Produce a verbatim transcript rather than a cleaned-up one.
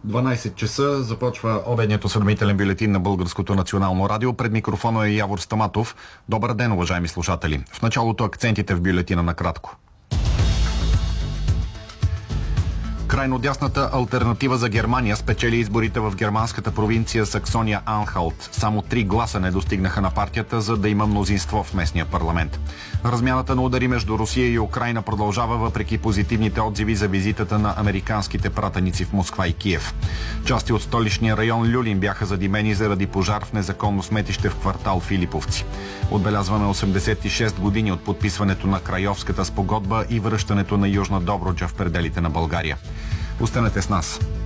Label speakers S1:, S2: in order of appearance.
S1: дванайсет часа започва обедният осведомителен бюлетин на Българското национално радио. Пред микрофона е Явор Стаматов. Добър ден, уважаеми слушатели. В началото акцентите в бюлетина накратко. Крайнодясната алтернатива за Германия спечели изборите в германската провинция Саксония Анхалт. Само три гласа не достигнаха на партията, за да има мнозинство в местния парламент. Размяната на удари между Русия и Украйна продължава въпреки позитивните отзиви за визитата на американските пратеници в Москва и Киев. Части от столичния район Люлин бяха задимени заради пожар в незаконно сметище в квартал Филиповци. Отбелязваме осемдесет и шест години от подписването на Крайовската спогодба и връщането на Южна Добруджа в пределите на България. Останете с нас.